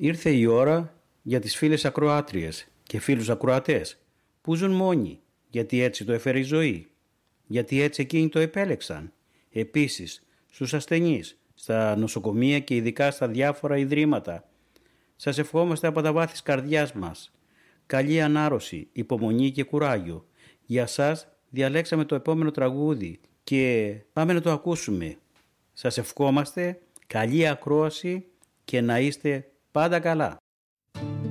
Ήρθε η ώρα για τις φίλες ακροάτριες και φίλους ακροατές που ζουν μόνοι, γιατί έτσι το έφερε η ζωή, γιατί έτσι εκείνοι το επέλεξαν. Επίσης, στους ασθενείς, στα νοσοκομεία και ειδικά στα διάφορα ιδρύματα. Σας ευχόμαστε από τα βάθη της καρδιάς μας. Καλή ανάρρωση, υπομονή και κουράγιο. Για σας διαλέξαμε το επόμενο τραγούδι και πάμε να το ακούσουμε. Σας ευχόμαστε καλή ακρόαση και να είστε πάντα καλά.